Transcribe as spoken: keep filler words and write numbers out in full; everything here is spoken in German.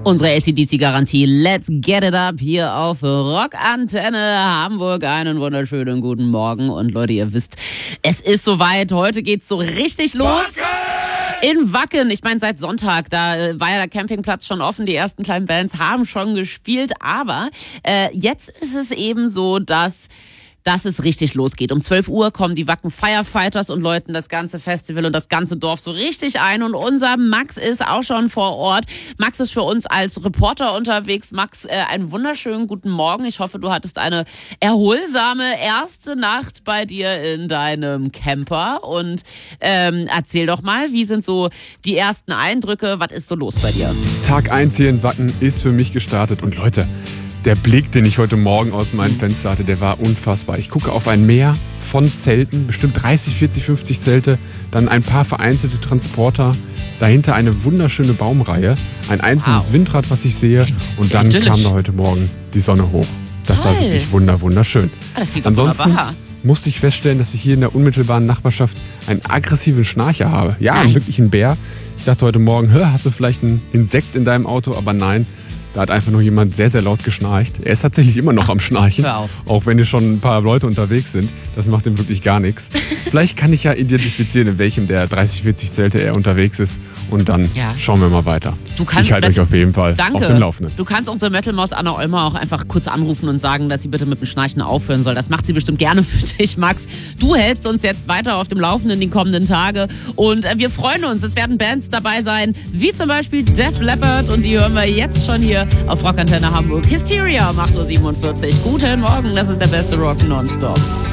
Unsere A C D C-Garantie, let's get it up hier auf Rockantenne Hamburg. Einen wunderschönen guten Morgen. Und Leute, ihr wisst, es ist soweit. Heute geht's so richtig los. Wacken! In Wacken. Ich meine, seit Sonntag, da war ja der Campingplatz schon offen. Die ersten kleinen Bands haben schon gespielt. Aber äh, jetzt ist es eben so, dass... dass es richtig losgeht. Um zwölf Uhr kommen die Wacken Firefighters und läuten das ganze Festival und das ganze Dorf so richtig ein. Und unser Max ist auch schon vor Ort. Max ist für uns als Reporter unterwegs. Max, äh, einen wunderschönen guten Morgen. Ich hoffe, du hattest eine erholsame erste Nacht bei dir in deinem Camper. Und ähm, erzähl doch mal, wie sind so die ersten Eindrücke? Was ist so los bei dir? Tag eins hier in Wacken ist für mich gestartet. Und Leute, der Blick, den ich heute Morgen aus meinem Fenster hatte, der war unfassbar. Ich gucke auf ein Meer von Zelten, bestimmt dreißig, vierzig, fünfzig Zelte, dann ein paar vereinzelte Transporter, dahinter eine wunderschöne Baumreihe, ein einzelnes wow. Windrad, was ich sehe, und dann idyllisch. Kam da heute Morgen die Sonne hoch. Das Toll. War wirklich wunder, wunderschön. Ah, das Ansonsten wunderbar. musste ich feststellen, dass ich hier in der unmittelbaren Nachbarschaft einen aggressiven Schnarcher habe. Ja, einen wirklichen Bär. Ich dachte heute Morgen, hör, hast du vielleicht ein Insekt in deinem Auto? Aber nein. Da hat einfach nur jemand sehr, sehr laut geschnarcht. Er ist tatsächlich immer noch am Schnarchen, Hör auf. Auch wenn hier schon ein paar Leute unterwegs sind. Das macht ihm wirklich gar nichts. Vielleicht kann ich ja identifizieren, in welchem der dreißig, vierzig Zelte er unterwegs ist. Und dann ja. schauen wir mal weiter. Du kannst ich halte euch auf jeden Fall Danke. auf dem Laufenden. Du kannst unsere Metal-Maus Anna Olmer auch einfach kurz anrufen und sagen, dass sie bitte mit dem Schnarchen aufhören soll. Das macht sie bestimmt gerne für dich, Max. Du hältst uns jetzt weiter auf dem Laufenden die kommenden Tage. Und äh, wir freuen uns. Es werden Bands dabei sein, wie zum Beispiel Def Leppard. Und die hören wir jetzt schon hier auf Rockantenne Hamburg. Hysteria um acht Uhr siebenundvierzig. Guten Morgen, das ist der beste Rock nonstop.